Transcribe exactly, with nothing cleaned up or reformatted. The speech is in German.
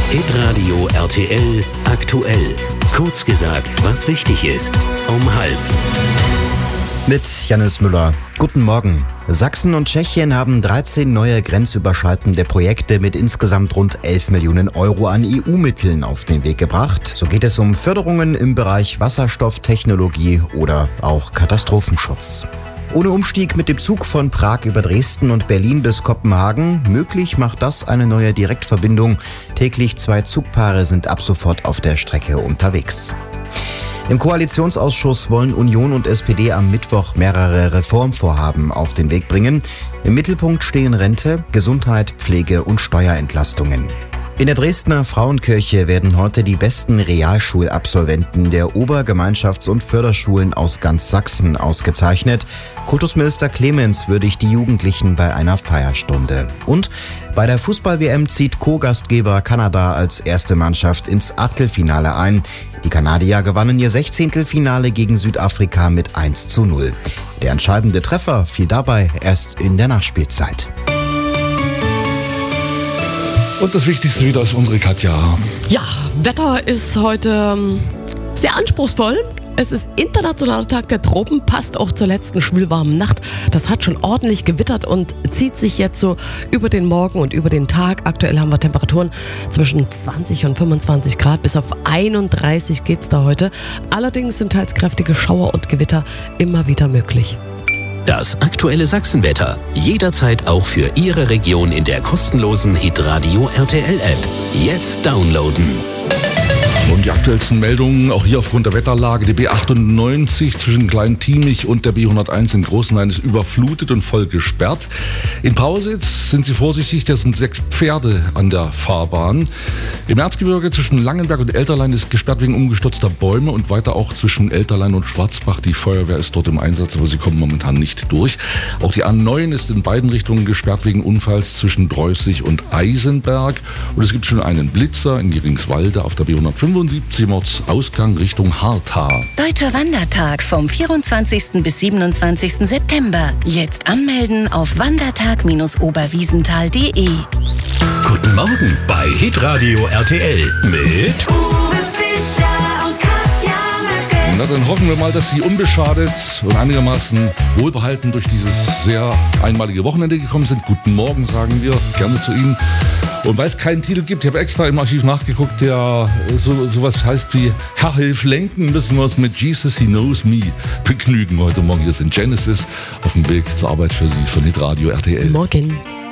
Hitradio R T L aktuell. Kurz gesagt, was wichtig ist. Um halb. Mit Jannis Müller. Guten Morgen. Sachsen und Tschechien haben dreizehn neue grenzüberschreitende Projekte mit insgesamt rund elf Millionen Euro an E U-Mitteln auf den Weg gebracht. So geht es um Förderungen im Bereich Wasserstofftechnologie oder auch Katastrophenschutz. Ohne Umstieg mit dem Zug von Prag über Dresden und Berlin bis Kopenhagen. Möglich macht das eine neue Direktverbindung. Täglich zwei Zugpaare sind ab sofort auf der Strecke unterwegs. Im Koalitionsausschuss wollen Union und S P D am Mittwoch mehrere Reformvorhaben auf den Weg bringen. Im Mittelpunkt stehen Rente, Gesundheit, Pflege und Steuerentlastungen. In der Dresdner Frauenkirche werden heute die besten Realschulabsolventen der Ober-, Gemeinschafts- und Förderschulen aus ganz Sachsen ausgezeichnet. Kultusminister Clemens würdigt die Jugendlichen bei einer Feierstunde. Und bei der Fußball-W M zieht Co-Gastgeber Kanada als erste Mannschaft ins Achtelfinale ein. Die Kanadier gewannen ihr Sechzehntelfinale gegen Südafrika mit eins zu null. Der entscheidende Treffer fiel dabei erst in der Nachspielzeit. Und das Wichtigste wieder ist unsere Katja. Ja, Wetter ist heute ähm, sehr anspruchsvoll. Es ist Internationaler Tag der Tropen, passt auch zur letzten schwülwarmen Nacht. Das hat schon ordentlich gewittert und zieht sich jetzt so über den Morgen und über den Tag. Aktuell haben wir Temperaturen zwischen zwanzig und fünfundzwanzig Grad, bis auf einunddreißig geht's da heute. Allerdings sind teils kräftige Schauer und Gewitter immer wieder möglich. Das aktuelle Sachsenwetter. Jederzeit auch für Ihre Region in der kostenlosen Hitradio R T L-App. Jetzt downloaden. Und die aktuellsten Meldungen, auch hier aufgrund der Wetterlage. Die B achtundneunzig zwischen Klein-Tiemich und der B hunderteins in Großenhain ist überflutet und voll gesperrt. In Prausitz sind Sie vorsichtig, da sind sechs Pferde an der Fahrbahn. Im Erzgebirge zwischen Langenberg und Elterlein ist gesperrt wegen umgestürzter Bäume und weiter auch zwischen Elterlein und Schwarzbach. Die Feuerwehr ist dort im Einsatz, aber sie kommen momentan nicht durch. Auch die A neun ist in beiden Richtungen gesperrt wegen Unfalls zwischen Dreußig und Eisenberg. Und es gibt schon einen Blitzer in Geringswalde auf der B hundertfünfundsiebzig Ausgang Richtung Hartha. Deutscher Wandertag vom vierundzwanzigsten bis siebenundzwanzigsten September. Jetzt anmelden auf wandertag Bindestrich oberwiesenthal punkt de. Guten Morgen bei Hitradio R T L mit Uwe Fischer und Katja Möcke. Na, dann hoffen wir mal, dass Sie unbeschadet und einigermaßen wohlbehalten durch dieses sehr einmalige Wochenende gekommen sind. Guten Morgen, sagen wir gerne zu Ihnen. Und weil es keinen Titel gibt, ich habe extra im Archiv nachgeguckt, der so sowas heißt wie Herr hilf lenken, müssen wir uns mit Jesus He Knows Me begnügen. Heute Morgen hier sind Genesis auf dem Weg zur Arbeit für Sie von Hitradio R T L. Morgen.